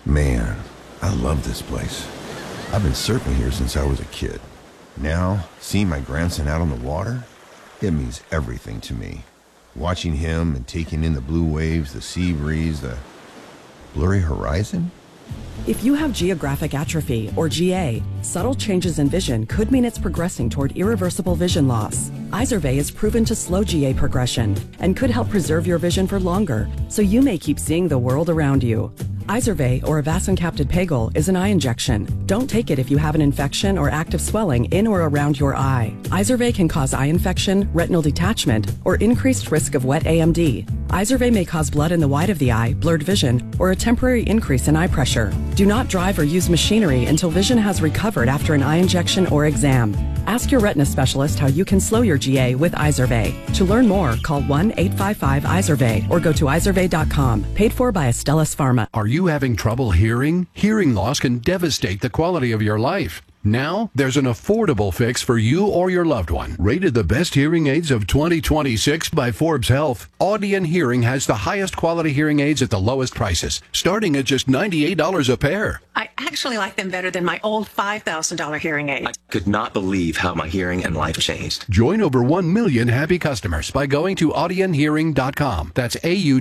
Man, I love this place. I've been surfing here since I was a kid. Now, seeing my grandson out on the water, it means everything to me. Watching him and taking in the blue waves, the sea breeze, the blurry horizon. If you have geographic atrophy, or GA, subtle changes in vision could mean it's progressing toward irreversible vision loss. Izervay is proven to slow GA progression and could help preserve your vision for longer, so you may keep seeing the world around you. Izervay, or avacincaptad pegol, is an eye injection. Don't take it if you have an infection or active swelling in or around your eye. Izervay can cause eye infection, retinal detachment, or increased risk of wet AMD. Izervay may cause blood in the white of the eye, blurred vision, or a temporary increase in eye pressure. Do not drive or use machinery until vision has recovered after an eye injection or exam. Ask your retina specialist how you can slow your GA with Izervay. To learn more, call 1-855-IZERVAY or go to izervay.com. Paid for by Astellas Pharma. Are you having trouble hearing? Hearing loss can devastate the quality of your life. Now, there's an affordable fix for you or your loved one. Rated the best hearing aids of 2026 by Forbes Health, Audion Hearing has the highest quality hearing aids at the lowest prices, starting at just $98 a pair. I actually like them better than my old $5,000 hearing aid. I could not believe how my hearing and life changed. Join over 1 million happy customers by going to audionhearing.com. That's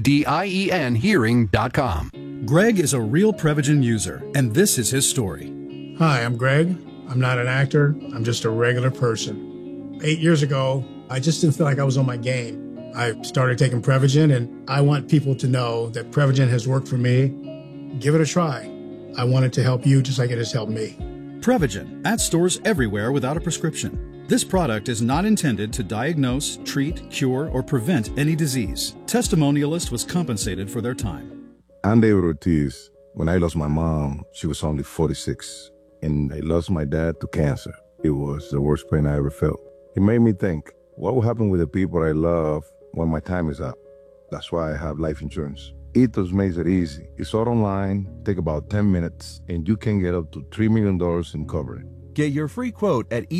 AUDIEN hearing.com. Greg is a real Prevagen user, and this is his story. Hi, I'm Greg. I'm not an actor. I'm just a regular person. 8 years ago, I just didn't feel like I was on my game. I started taking Prevagen, and I want people to know that Prevagen has worked for me. Give it a try. I want it to help you just like it has helped me. Prevagen, at stores everywhere without a prescription. This product is not intended to diagnose, treat, cure, or prevent any disease. Testimonialist was compensated for their time. I'm David Ortiz. When I lost my mom, she was only 46. And I lost my dad to cancer. It was the worst pain I ever felt. It made me think, what will happen with the people I love when my time is up? That's why I have life insurance. Ethos makes it easy. It's all online, take about 10 minutes, and you can get up to $3 million in coverage. Get your free quote at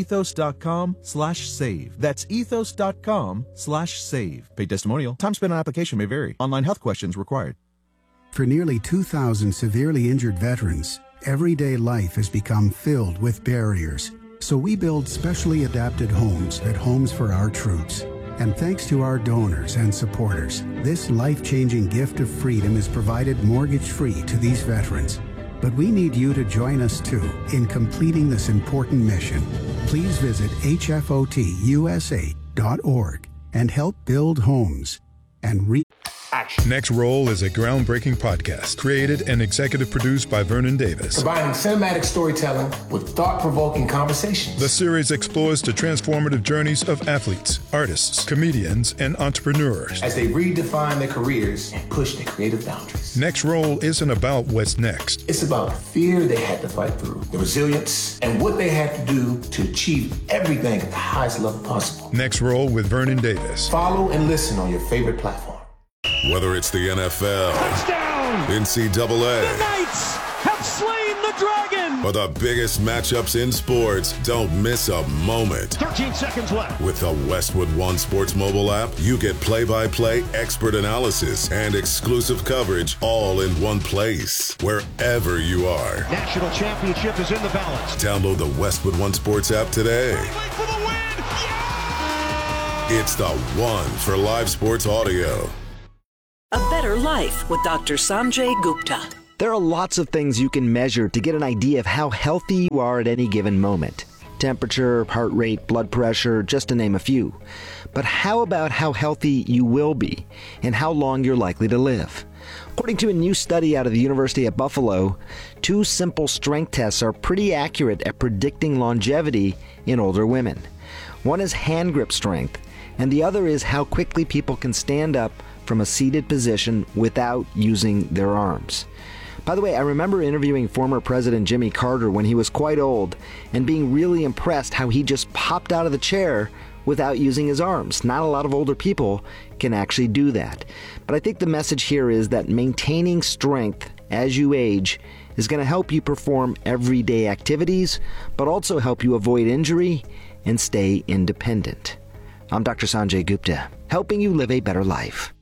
ethos.com/save. That's ethos.com/save. Paid testimonial. Time spent on application may vary. Online health questions required. For nearly 2,000 severely injured veterans, everyday life has become filled with barriers. So we build specially adapted homes at Homes for Our Troops. And thanks to our donors and supporters, this life-changing gift of freedom is provided mortgage-free to these veterans. But we need you to join us too in completing this important mission. Please visit hfotusa.org and help build homes and Next Roll is a groundbreaking podcast created and executive produced by Vernon Davis. Combining cinematic storytelling with thought-provoking conversations. The series explores the transformative journeys of athletes, artists, comedians, and entrepreneurs as they redefine their careers and push their creative boundaries. Next Roll isn't about what's next. It's about the fear they had to fight through, the resilience, and what they had to do to achieve everything at the highest level possible. Next Roll with Vernon Davis. Follow and listen on your favorite platform. Whether it's the NFL, touchdown, NCAA, the Knights have slain the dragon, or the biggest matchups in sports, don't miss a moment. 13 seconds left. With the Westwood One Sports mobile app, you get play-by-play expert analysis and exclusive coverage all in one place, wherever you are. National championship is in the balance. Download the Westwood One Sports app today. For the win. Yeah! It's the one for live sports audio. A Better Life with Dr. Sanjay Gupta. There are lots of things you can measure to get an idea of how healthy you are at any given moment. Temperature, heart rate, blood pressure, just to name a few. But how about how healthy you will be and how long you're likely to live? According to a new study out of the University at Buffalo, 2 simple strength tests are pretty accurate at predicting longevity in older women. One is hand grip strength, and the other is how quickly people can stand up from a seated position without using their arms. By the way, I remember interviewing former President Jimmy Carter when he was quite old and being really impressed how he just popped out of the chair without using his arms. Not a lot of older people can actually do that. But I think the message here is that maintaining strength as you age is going to help you perform everyday activities, but also help you avoid injury and stay independent. I'm Dr. Sanjay Gupta, helping you live a better life.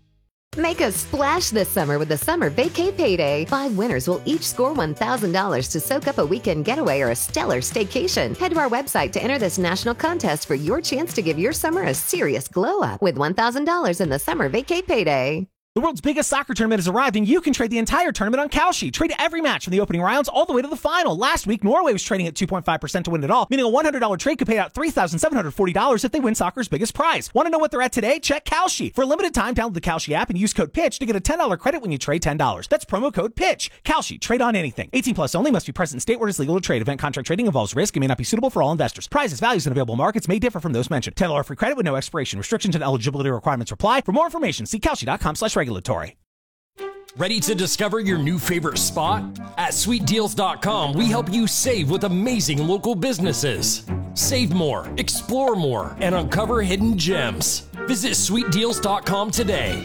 Make a splash this summer with the Summer Vacay Payday. 5 winners will each score $1,000 to soak up a weekend getaway or a stellar staycation. Head to our website to enter this national contest for your chance to give your summer a serious glow up with $1,000 in the Summer Vacay Payday. The world's biggest soccer tournament has arrived, and you can trade the entire tournament on Kalshi. Trade every match from the opening rounds all the way to the final. Last week, Norway was trading at 2.5% to win it all, meaning a $100 trade could pay out $3,740 if they win soccer's biggest prize. Want to know what they're at today? Check Kalshi. For a limited time, download the Kalshi app and use code PITCH to get a $10 credit when you trade $10. That's promo code PITCH. Kalshi. Trade on anything. 18 plus only. Must be present in state where it is legal to trade. Event contract trading involves risk and may not be suitable for all investors. Prizes, values, and available markets may differ from those mentioned. $10 free credit with no expiration. Restrictions and eligibility requirements apply. For more information, see Kalshi.com/regulatory. Ready to discover your new favorite spot? At SweetDeals.com, we help you save with amazing local businesses. Save more, explore more, and uncover hidden gems. Visit SweetDeals.com today.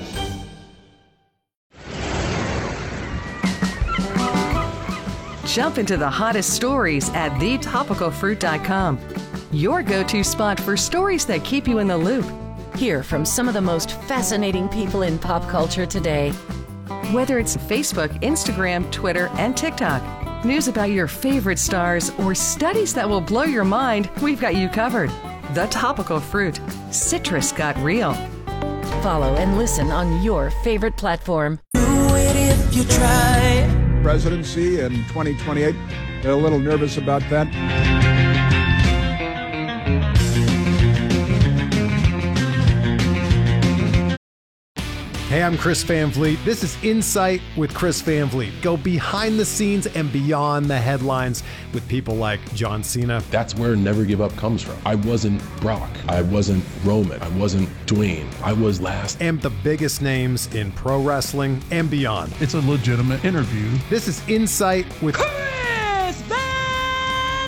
Jump into the hottest stories at TheTopicalFruit.com. Your go-to spot for stories that keep you in the loop. Hear from some of the most fascinating people in pop culture today. Whether it's Facebook, Instagram, Twitter, and TikTok, news about your favorite stars, or studies that will blow your mind, we've got you covered. The Topical Fruit. Citrus got real. Follow and listen on your favorite platform. Do it if you try. Presidency in 2028. They're a little nervous about that. Hey, I'm Chris Van Vliet. This is Insight with Chris Van Vliet. Go behind the scenes and beyond the headlines with people like John Cena. That's where Never Give Up comes from. I wasn't Brock. I wasn't Roman. I wasn't Dwayne. I was last. And the biggest names in pro wrestling and beyond. It's a legitimate interview. This is Insight with Chris Van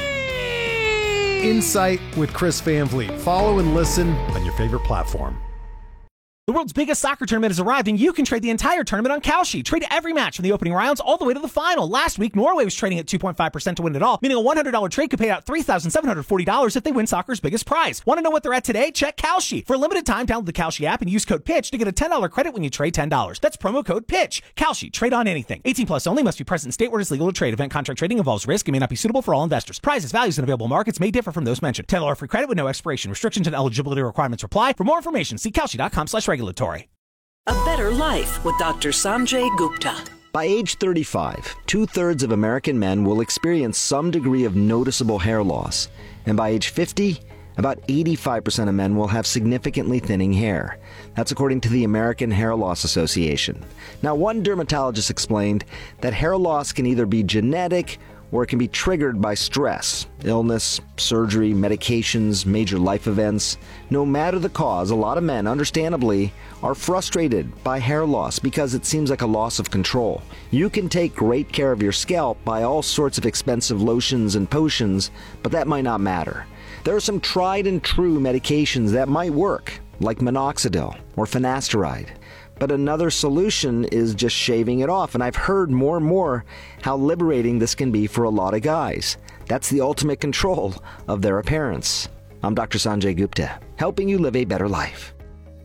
Vliet! Insight with Chris Van Vliet. Follow and listen on your favorite platform. The world's biggest soccer tournament has arrived, and you can trade the entire tournament on Kalshi. Trade every match from the opening rounds all the way to the final. Last week, Norway was trading at 2.5% to win it all, meaning a $100 trade could pay out $3,740 if they win soccer's biggest prize. Want to know what they're at today? Check Kalshi. For a limited time, download the Kalshi app and use code PITCH to get a $10 credit when you trade $10. That's promo code PITCH. Kalshi. Trade on anything. 18 plus only. Must be present in state where it is legal to trade. Event contract trading involves risk and may not be suitable for all investors. Prizes, values, and available markets may differ from those mentioned. $10 free credit with no expiration. Restrictions and eligibility requirements apply. For more information, see Kalshi.com/regulatory. A Better Life with Dr. Sanjay Gupta. By age 35, 2/3 of American men will experience some degree of noticeable hair loss. And by age 50, about 85% of men will have significantly thinning hair. That's according to the American Hair Loss Association. Now, one dermatologist explained that hair loss can either be genetic or it can be triggered by stress, illness, surgery, medications, major life events. No matter the cause, a lot of men, understandably, are frustrated by hair loss because it seems like a loss of control. You can take great care of your scalp by all sorts of expensive lotions and potions, but that might not matter. There are some tried and true medications that might work, like minoxidil or finasteride. But another solution is just shaving it off, and I've heard more and more how liberating this can be for a lot of guys. That's the ultimate control of their appearance. I'm Dr. Sanjay Gupta, helping you live a better life.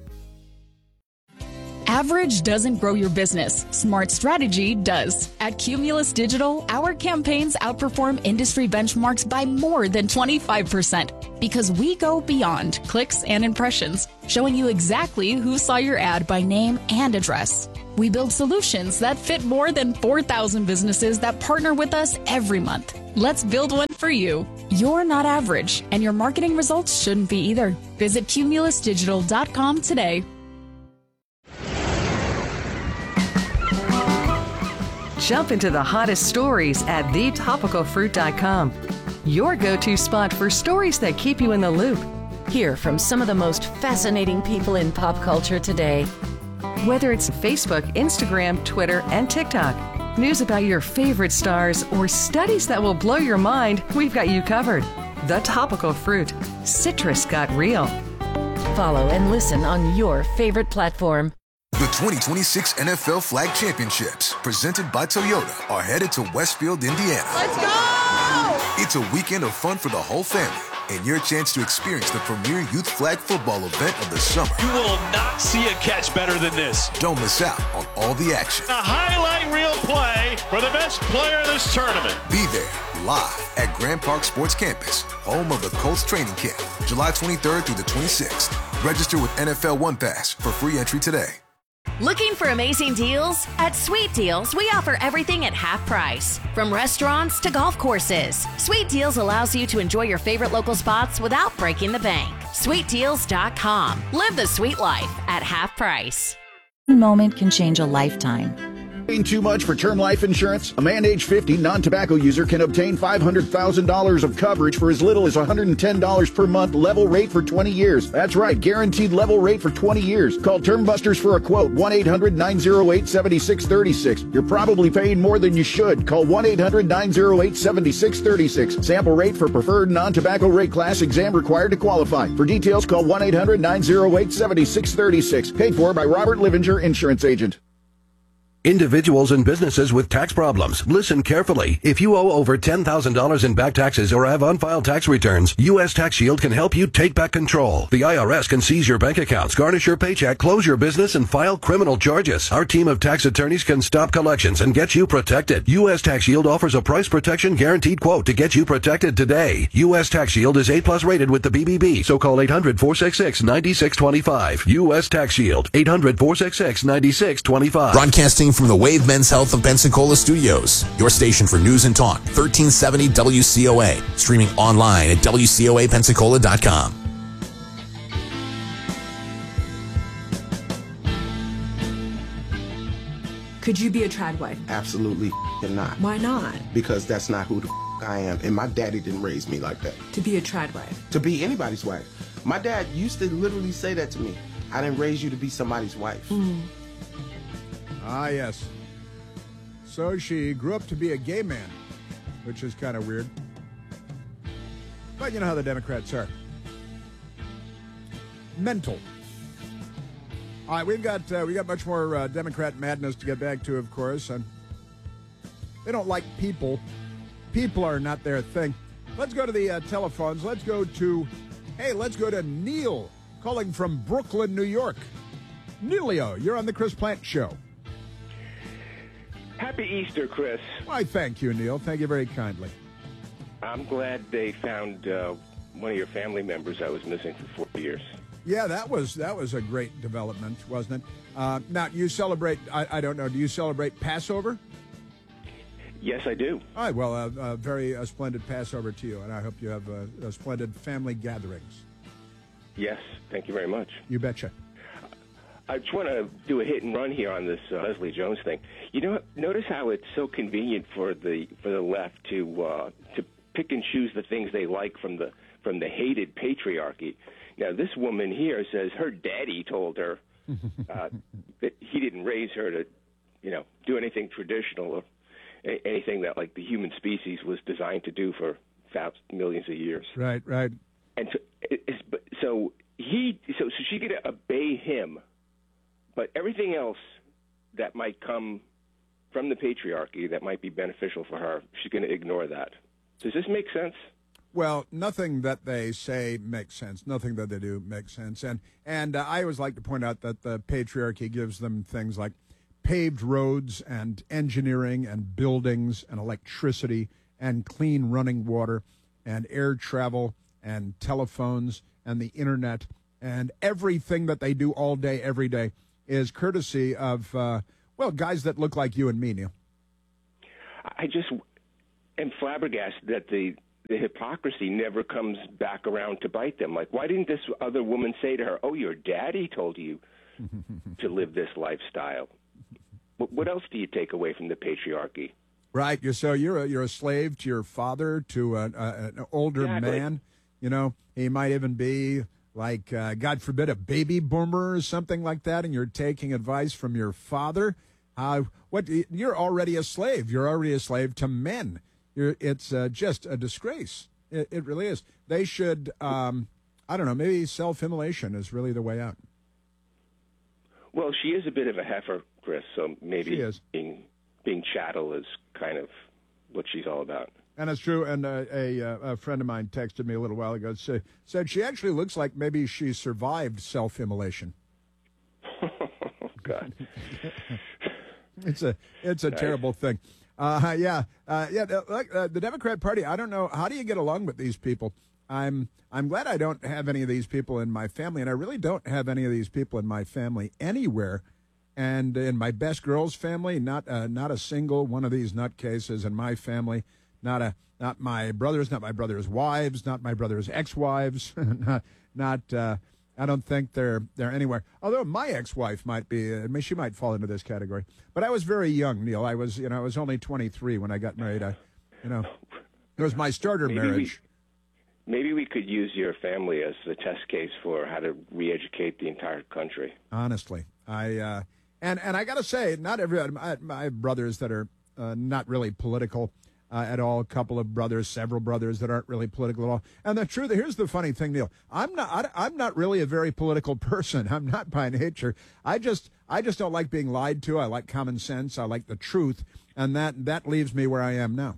Average doesn't grow your business. Smart strategy does. At Cumulus Digital, our campaigns outperform industry benchmarks by more than 25% because we go beyond clicks and impressions, showing you exactly who saw your ad by name and address. We build solutions that fit more than 4,000 businesses that partner with us every month. Let's build one for you. You're not average, and your marketing results shouldn't be either. Visit cumulusdigital.com today. Jump into the hottest stories at TheTopicalFruit.com. Your go-to spot for stories that keep you in the loop. Hear from some of the most fascinating people in pop culture today. Whether it's Facebook, Instagram, Twitter, and TikTok, news about your favorite stars, or studies that will blow your mind, we've got you covered. The Topical Fruit. Citrus got real. Follow and listen on your favorite platform. The 2026 NFL Flag Championships, presented by Toyota, are headed to Westfield, Indiana. Let's go! It's a weekend of fun for the whole family. and your chance to experience the premier youth flag football event of the summer. You will not see a catch better than this. Don't miss out on all the action. A highlight reel play for the best player in this tournament. Be there live at Grand Park Sports Campus, home of the Colts training camp, July 23rd through the 26th. Register with NFL One Pass for free entry today. Looking for amazing deals? At Sweet Deals, we offer everything at half price. From restaurants to golf courses, Sweet Deals allows you to enjoy your favorite local spots without breaking the bank. SweetDeals.com. Live the sweet life at half price. One moment can change a lifetime. Paying too much for term life insurance? A man age 50 non-tobacco user can obtain $500,000 of coverage for as little as $110 per month, level rate for 20 years. That's right, guaranteed level rate for 20 years. Call Term Busters for a quote, 1-800-908-7636. You're probably paying more than you should. Call 1-800-908-7636. Sample rate for preferred non-tobacco rate class, exam required to qualify. For details, call 1-800-908-7636. Paid for by Robert Livinger, Insurance Agent. Individuals and businesses with tax problems, listen carefully. If you owe over $10,000 in back taxes or have unfiled tax returns, U.S. Tax Shield can help you take back control. The IRS can seize your bank accounts, garnish your paycheck, close your business, and file criminal charges. Our team of tax attorneys can stop collections and get you protected. U.S. Tax Shield offers a price protection guaranteed quote to get you protected today. U.S. Tax Shield is A+ rated with the BBB, so call 800-466-9625. U.S. Tax Shield, 800-466-9625. Broadcasting from the Wave Men's Health of Pensacola Studios, your station for news and talk, 1370 WCOA, streaming online at WCOAPensacola.com. Could you be a trad wife? Absolutely not. Why not? Because that's not who the I am, and my daddy didn't raise me like that. To be a trad wife? To be anybody's wife. My dad used to literally say that to me. I didn't raise you to be somebody's wife. Ah, yes. So she grew up to be a gay man, which is kind of weird. But you know how the Democrats are. Mental. All right, we got much more Democrat madness to get back to, of course. And they don't like people. People are not their thing. Let's go to the telephones. Let's go to Neil, calling from Brooklyn, New York. Neilio, you're on the Chris Plant Show. Happy Easter, Chris. Why, thank you, Neil. Thank you very kindly. I'm glad they found one of your family members that was missing for 4 years. Yeah, that was a great development, wasn't it? Now, you celebrate, I don't know, do you celebrate Passover? Yes, I do. All right, well, a very splendid Passover to you, and I hope you have splendid family gatherings. Yes, thank you very much. You betcha. I just want to do a hit and run here on this Leslie Jones thing. You know, notice how it's so convenient for the left to pick and choose the things they like from the hated patriarchy. Now, this woman here says her daddy told her that he didn't raise her to, do anything traditional or anything that like the human species was designed to do for millions of years. Right. And so she could obey him. But everything else that might come from the patriarchy that might be beneficial for her, she's going to ignore that. Does this make sense? Well, nothing that they say makes sense. Nothing that they do makes sense. And I always like to point out that the patriarchy gives them things like paved roads and engineering and buildings and electricity and clean running water and air travel and telephones and the internet, and everything that they do all day, every day, is courtesy of, guys that look like you and me, Neil. I just am flabbergasted that the hypocrisy never comes back around to bite them. Like, why didn't this other woman say to her, "Oh, your daddy told you to live this lifestyle"? What else do you take away from the patriarchy? Right. So you're a slave to your father, to an older man. He might even be like, God forbid, a baby boomer or something like that, and you're taking advice from your father. You're already a slave. You're already a slave to men. It's just a disgrace. It really is. They should, maybe self-immolation is really the way out. Well, she is a bit of a heifer, Chris, so maybe being chattel is kind of what she's all about. And it's true. And a friend of mine texted me a little while ago, said she actually looks like maybe she survived self-immolation. Oh, God. It's a terrible thing. The Democrat Party, I don't know. How do you get along with these people? I'm glad I don't have any of these people in my family, and I really don't have any of these people in my family anywhere. And in my best girl's family, not a single one of these nutcases in my family. Not my brothers, not my brother's wives, not my brother's ex-wives, I don't think they're anywhere. Although my ex-wife might be, she might fall into this category. But I was very young, Neil. I was only 23 when I got married. It was my starter marriage. Maybe we could use your family as the test case for how to re-educate the entire country. Honestly, and I got to say, not every I have brothers that are not really political at all. A couple of brothers, several brothers that aren't really political at all. And the truth, here's the funny thing, Neil. I'm not really a very political person. I'm not by nature. I just don't like being lied to. I like common sense. I like the truth, and that leaves me where I am now.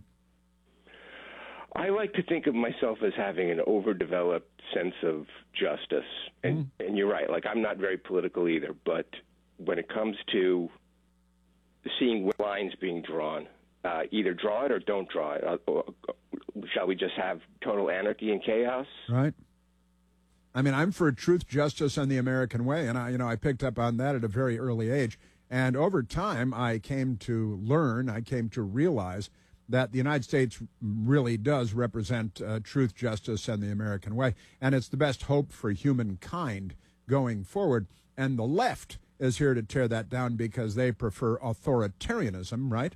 I like to think of myself as having an overdeveloped sense of justice, and you're right. Like, I'm not very political either, but when it comes to seeing lines being drawn, either draw it or don't draw it. Shall we just have total anarchy and chaos? Right. I mean, I'm for truth, justice, and the American way, and I picked up on that at a very early age. And over time, I came to realize that the United States really does represent truth, justice, and the American way, and it's the best hope for humankind going forward. And the left is here to tear that down because they prefer authoritarianism, right?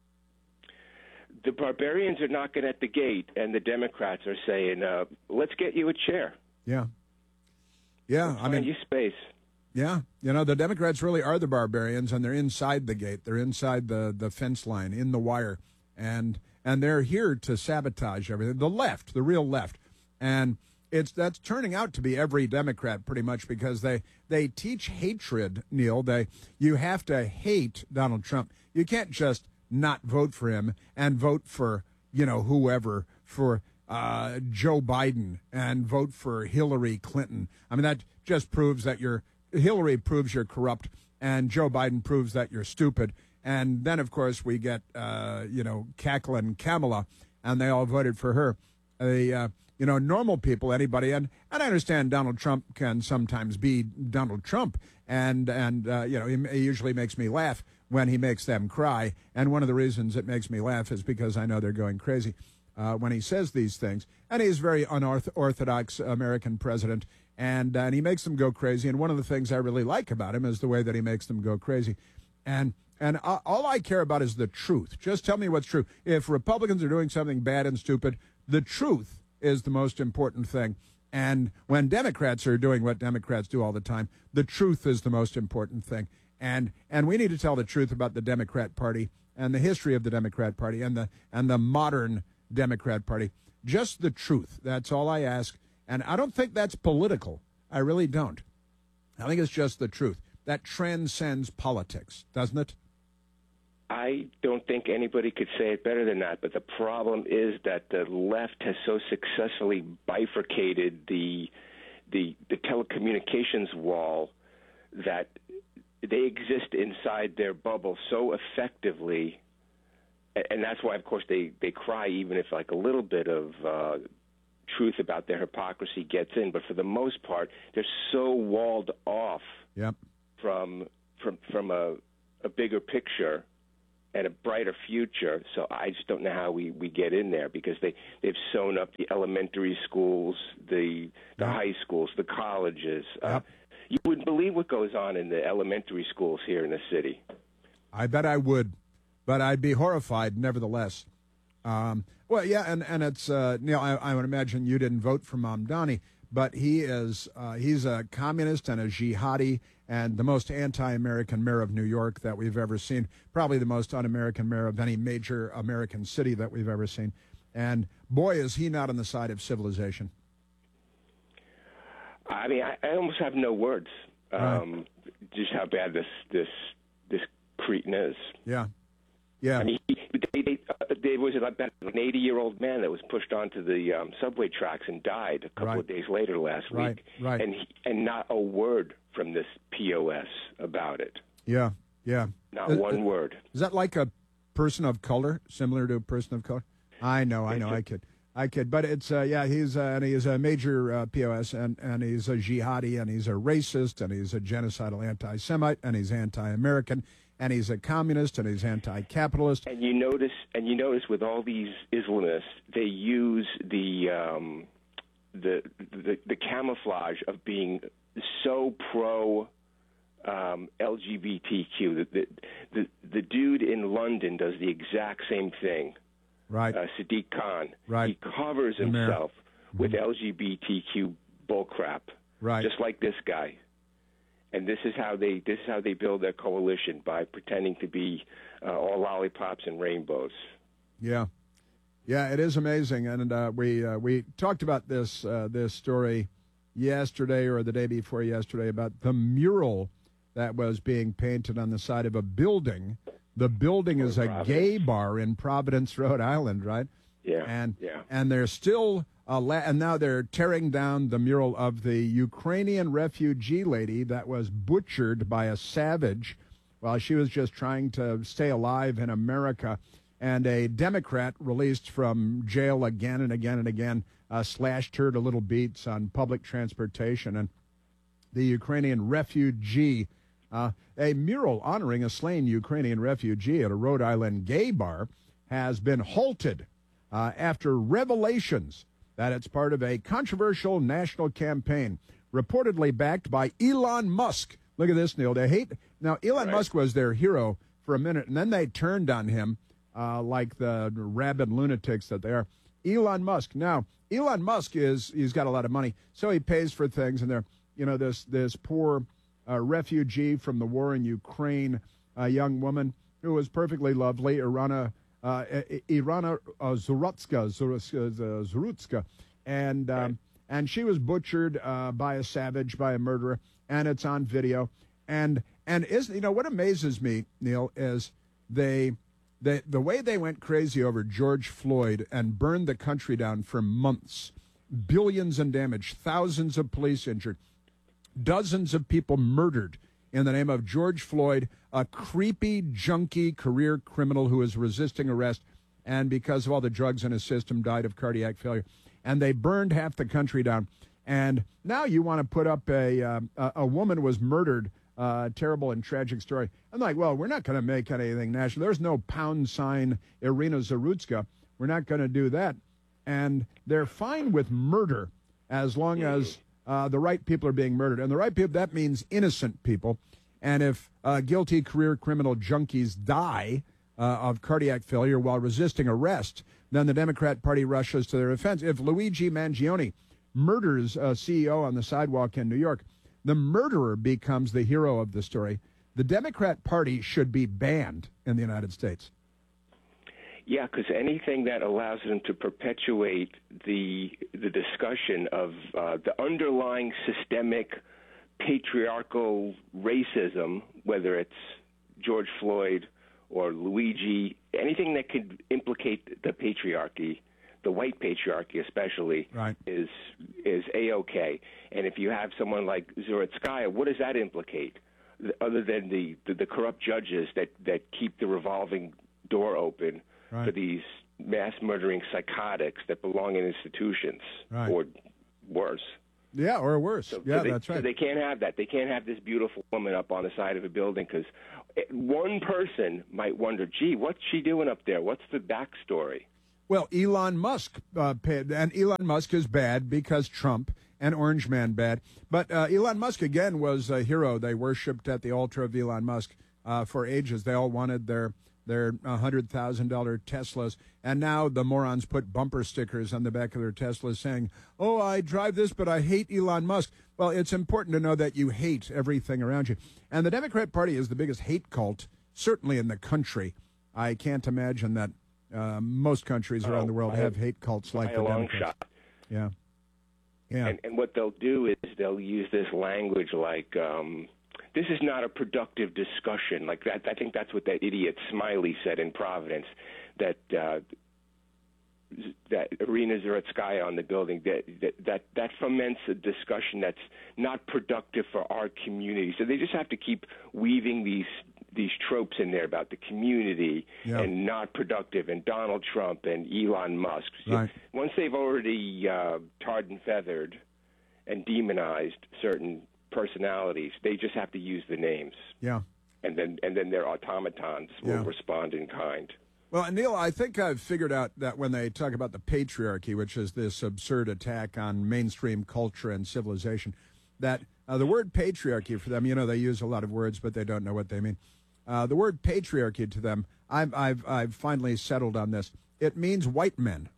The barbarians are knocking at the gate, and the Democrats are saying, let's get you a chair. Yeah. Let's find you space. Yeah. The Democrats really are the barbarians, and they're inside the gate. They're inside the fence line, in the wire. And they're here to sabotage everything. The left, the real left. And that's turning out to be every Democrat pretty much, because they teach hatred, Neil. You have to hate Donald Trump. You can't just not vote for him and vote for, whoever, for Joe Biden and vote for Hillary Clinton. I mean, that just proves that Hillary proves you're corrupt, and Joe Biden proves that you're stupid. And then, of course, we get, cackling Kamala, and they all voted for her. Normal people, anybody, and I understand Donald Trump can sometimes be Donald Trump, and he usually makes me laugh when he makes them cry. And one of the reasons it makes me laugh is because I know they're going crazy when he says these things. And he's a very unorthodox American president, and he makes them go crazy. And one of the things I really like about him is the way that he makes them go crazy. And all I care about is the truth. Just tell me what's true. If Republicans are doing something bad and stupid, the truth is the most important thing. And when Democrats are doing what Democrats do all the time, the truth is the most important thing. And we need to tell the truth about the Democrat Party and the history of the Democrat Party and the modern Democrat Party. Just the truth. That's all I ask. And I don't think that's political. I really don't. I think it's just the truth. That transcends politics, doesn't it? I don't think anybody could say it better than that, but the problem is that the left has so successfully bifurcated the telecommunications wall that they exist inside their bubble so effectively, and that's why, of course, they cry even if like a little bit of truth about their hypocrisy gets in. But for the most part, they're so walled off from a bigger picture and a brighter future. So I just don't know how we get in there, because they've sewn up the elementary schools, the high schools, the colleges. You wouldn't believe what goes on in the elementary schools here in the city. I bet I would, but I'd be horrified nevertheless. And it's Neil. I would imagine you didn't vote for Mamdani, but he's a communist and a jihadi and the most anti-American mayor of New York that we've ever seen. Probably the most un-American mayor of any major American city that we've ever seen. And boy, is he not on the side of civilization. I mean, I almost have no words. Just how bad this cretin is. Yeah. I mean, there was an 80-year-old man that was pushed onto the subway tracks and died a couple of days later last week. Right. And not a word from this POS about it. Yeah. Not one word. Is that like a person of color, similar to a person of color? I know. I kid. But it's, he's a major POS, and he's a jihadi, and he's a racist, and he's a genocidal anti-Semite, and he's anti-American, and he's a communist, and he's anti-capitalist. And you notice with all these Islamists, they use the camouflage of being so pro LGBTQ. The dude in London does the exact same thing. Right. Sadiq Khan. Right. He covers himself with LGBTQ bullcrap. Right. Just like this guy. And this is how they build their coalition, by pretending to be all lollipops and rainbows. Yeah, it is amazing, and we talked about this story yesterday or the day before yesterday about the mural that was being painted on the side of a building. The building is a gay bar in Providence, Rhode Island, right? Yeah. And they're still. And now they're tearing down the mural of the Ukrainian refugee lady that was butchered by a savage while she was just trying to stay alive in America. And a Democrat released from jail again and again and again slashed her to little beats on public transportation. And the Ukrainian refugee, a mural honoring a slain Ukrainian refugee at a Rhode Island gay bar, has been halted after revelations that it's part of a controversial national campaign, reportedly backed by Elon Musk. Look at this, Neil. Now, Elon Musk was their hero for a minute, and then they turned on him like the rabid lunatics that they are. Elon Musk. Now, Elon Musk he's got a lot of money, so he pays for things, and this poor refugee from the war in Ukraine, a young woman who was perfectly lovely, Irina Zarutska, and she was butchered by a savage, by a murderer, and it's on video. And what amazes me, Neil, is the way they went crazy over George Floyd and burned the country down for months, billions in damage, thousands of police injured, dozens of people murdered in the name of George Floyd, a creepy, junkie career criminal who is resisting arrest and because of all the drugs in his system died of cardiac failure. And they burned half the country down. And now you want to put up a woman was murdered, terrible and tragic story. I'm like, well, we're not going to make anything national. There's no pound sign Irina Zarutska. We're not going to do that. And they're fine with murder as long as the right people are being murdered. And the right people, that means innocent people. And if guilty career criminal junkies die of cardiac failure while resisting arrest, then the Democrat Party rushes to their defense. If Luigi Mangione murders a CEO on the sidewalk in New York, the murderer becomes the hero of the story. The Democrat Party should be banned in the United States. Yeah, because anything that allows them to perpetuate the discussion of the underlying systemic patriarchal racism, whether it's George Floyd or Luigi, anything that could implicate the patriarchy, the white patriarchy especially, is A-OK. And if you have someone like Zarutskaya, what does that implicate? Other than the corrupt judges that keep the revolving door open for these mass murdering psychotics that belong in institutions, or worse. Yeah, or worse. That's right. So they can't have that. They can't have this beautiful woman up on the side of a building because one person might wonder, gee, what's she doing up there? What's the backstory? Well, Elon Musk paid, and Elon Musk is bad because Trump and Orange Man bad. But Elon Musk, again, was a hero. They worshipped at the altar of Elon Musk for ages. They all wanted their $100,000 Teslas. And now the morons put bumper stickers on the back of their Teslas saying, oh, I drive this, but I hate Elon Musk. Well, it's important to know that you hate everything around you. And the Democrat Party is the biggest hate cult, certainly in the country. I can't imagine that most countries around the world have hate cults like the Democrats. Yeah. And what they'll do is they'll use this language like, this is not a productive discussion. Like that, I think that's what that idiot Smiley said in Providence, that Irina Zaretskaya on the building, that foments a discussion that's not productive for our community. So they just have to keep weaving these tropes in there about the community and not productive, and Donald Trump and Elon Musk. Right. Once they've already tarred and feathered and demonized certain personalities, they just have to use the names. Yeah. And then their automatons will respond in kind. Well, and Neil, I think I've figured out that when they talk about the patriarchy, which is this absurd attack on mainstream culture and civilization, that the word patriarchy for them, they use a lot of words, but they don't know what they mean. The word patriarchy to them, I've finally settled on this. It means white men.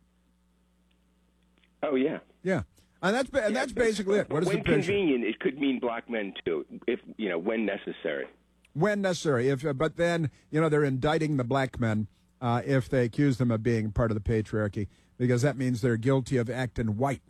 Oh yeah, yeah, and that's basically it. What is when the picture? Convenient, it could mean black men too, if when necessary. When necessary, but then they're indicting the black men if they accuse them of being part of the patriarchy, because that means they're guilty of acting white.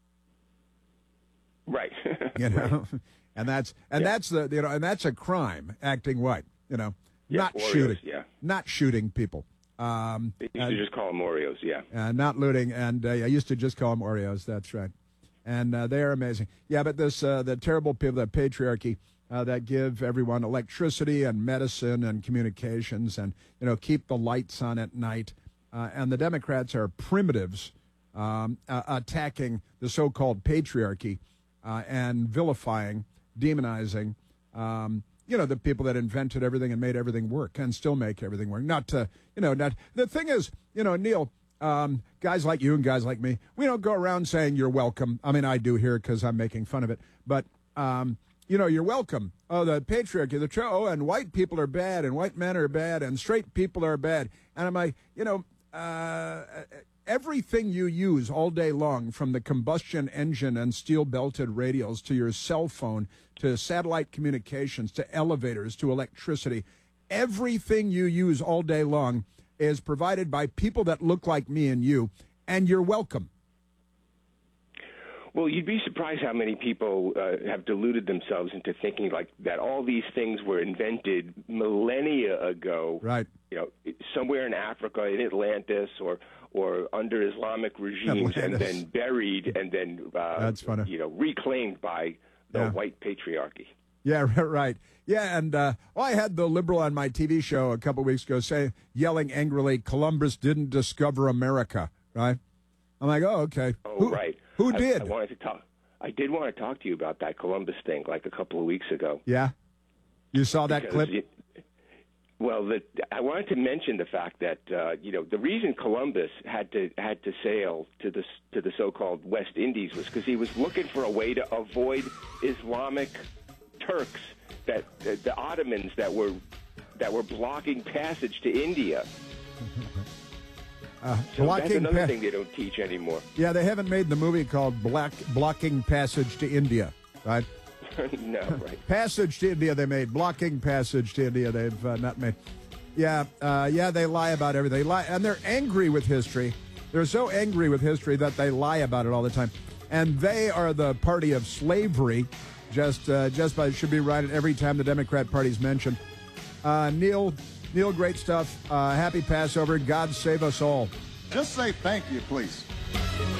Right. And that's a crime, acting white. Not Oreos, shooting, not shooting people. They used to just call them Oreos, not looting, and I used to just call them Oreos. That's right, and they are amazing. Yeah, but this the terrible people, the patriarchy that give everyone electricity and medicine and communications, and keep the lights on at night. And the Democrats are primitives attacking the so-called patriarchy and vilifying, demonizing. The people that invented everything and made everything work and still make everything work. The thing is, Neil, guys like you and guys like me, we don't go around saying you're welcome. I mean, I do here because I'm making fun of it. But, you're welcome. Oh, the patriarchy, and white people are bad, and white men are bad, and straight people are bad. And I'm like, everything you use all day long, from the combustion engine and steel-belted radials to your cell phone to satellite communications to elevators to electricity, everything you use all day long is provided by people that look like me and you, and you're welcome. Well, you'd be surprised how many people have deluded themselves into thinking like that all these things were invented millennia ago. Right. Somewhere in Africa, in Atlantis, or under Islamic regimes, and then buried, and then that's funny. Reclaimed by the white patriarchy. Yeah, right. Yeah, and I had the liberal on my TV show a couple of weeks ago yelling angrily, "Columbus didn't discover America," right? I'm like, oh, okay. Oh, right. Who did? I did want to talk to you about that Columbus thing, like a couple of weeks ago. Yeah? You saw that clip? I wanted to mention the fact that the reason Columbus had to sail to the so-called West Indies was because he was looking for a way to avoid Islamic Turks, that the Ottomans that were blocking passage to India. So that's another thing they don't teach anymore. Yeah, they haven't made the movie called Blocking Passage to India, right? No, right. Passage to India they made. Blocking Passage to India they've not made. Yeah, they lie about everything. They lie, and they're angry with history. They're so angry with history that they lie about it all the time. And they are the party of slavery, just by should be right every time the Democrat Party's mentioned. Neil, great stuff. Happy Passover. God save us all. Just say thank you, please.